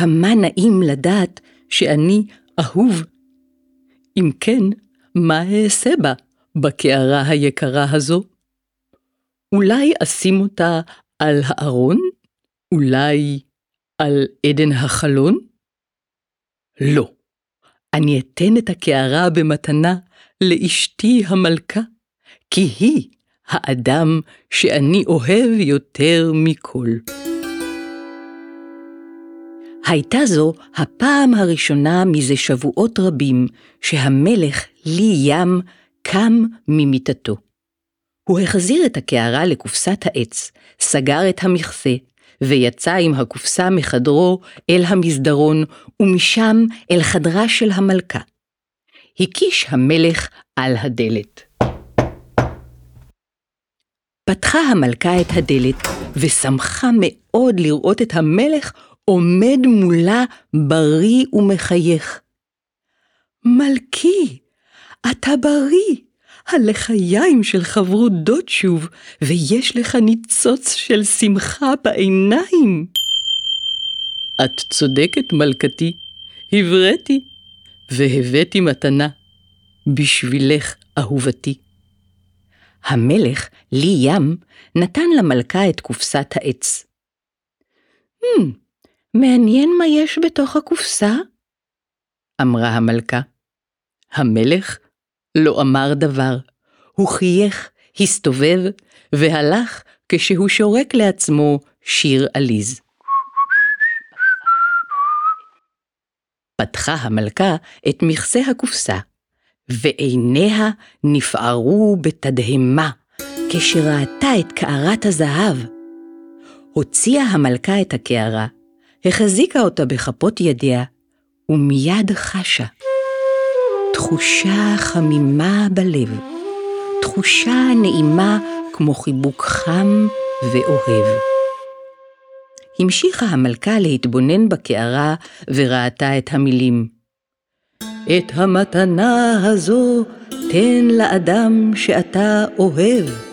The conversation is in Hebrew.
כמה נעים לדעת שאני אהוב. אם כן, מה אעשה בה, בקערה היקרה הזו? אולי אשים אותה על הארון? אולי על עדן החלון? לא, אני אתן את הקערה במתנה לאשתי המלכה, כי היא האדם שאני אוהב יותר מכל. הייתה זו הפעם הראשונה מזה שבועות רבים שהמלך לי ים קם ממיטתו. הוא החזיר את הקערה לקופסת העץ, סגר את המכסה, ויצא עם הקופסה מחדרו אל המסדרון, ומשם אל חדרה של המלכה. הקיש המלך על הדלת. פתחה המלכה את הדלת, ושמחה מאוד לראות את המלך עומד מולה בריא ומחייך. מלכי, אתה בריא, הלחיים שלך ורודות שוב, ויש לך ניצוץ של שמחה בעיניים. את צודקת, מלכתי, הבראתי, והבאתי מתנה, בשבילך, אהובתי. המלך, לי ים, נתן למלכה את קופסת העץ. מעניין מה יש בתוך הקופסה? אמרה המלכה. המלך לא אמר דבר, הוא חייך, הסתובב, והלך כשהוא שורק לעצמו שיר עליז. פתחה המלכה את מכסה הקופסה, ועיניה נפערו בתדהמה, כשראתה את קערת הזהב. הוציאה המלכה את הקערה, החזיקה אותה בכפות ידיה, ומיד חשה. תחושה חמימה בלב, תחושה נעימה כמו חיבוק חם ואוהב. המשיכה המלכה להתבונן בקערה וראתה את המילים. את המתנה הזו תן לאדם שאתה אוהב.